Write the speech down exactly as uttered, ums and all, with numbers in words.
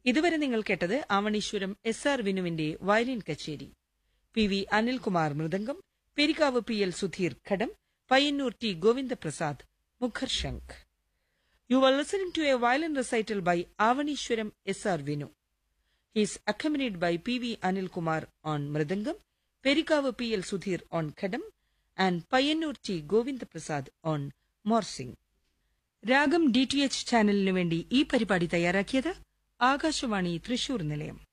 ഇതുവരെ നിങ്ങൾ കേട്ടത് ആവണീശ്വരം എസ് ആർ വിനുവിന്റെ വയലിൻ കച്ചേരി. P V Anilkumar mridangam, Perikkavu P L Sudheer ഘടം, പയ്യന്നൂർ ടി ഗോവിന്ദപ്രസാദ് മുഖർ ശംഖ്. You were listening to a violin recital by Avanishwaram S R Vinu. He is accompanied by P V Anil Kumar on Mridangam, Perikavu P L Sudhir on Khadam, and Payyanur T Govinda Prasad on Morsing. രാഗം D T H ചാനലിനു വേണ്ടി ഈ പരിപാടി തയ്യാറാക്കിയത് ആകാശവാണി തൃശൂർ നിലയം.